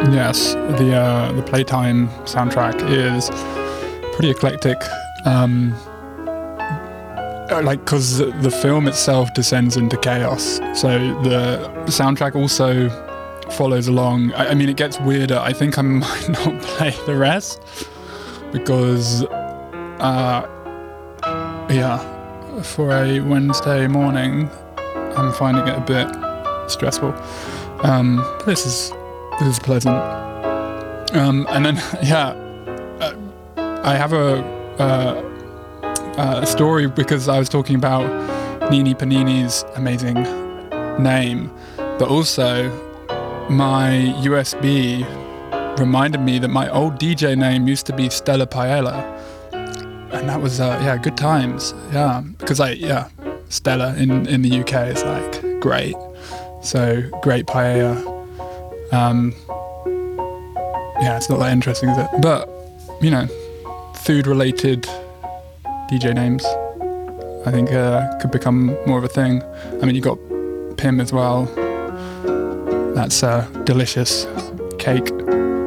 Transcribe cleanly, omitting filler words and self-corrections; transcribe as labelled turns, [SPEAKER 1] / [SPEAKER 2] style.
[SPEAKER 1] Yes, the Playtime soundtrack is pretty eclectic. Because the film itself descends into chaos, so the soundtrack also follows along. I mean, it gets weirder. I think I might not play the rest because, for a Wednesday morning, I'm finding it a bit stressful. But this is pleasant. And then I have a story because I was talking about Nini Panini's amazing name, but also my USB reminded me that my old DJ name used to be Stella Paella, and that was good times. Because Stella in the UK is like great, so great paella. It's not that interesting, is it? But food related DJ names, I think, could become more of a thing. I mean, you got Pim as well. That's delicious cake.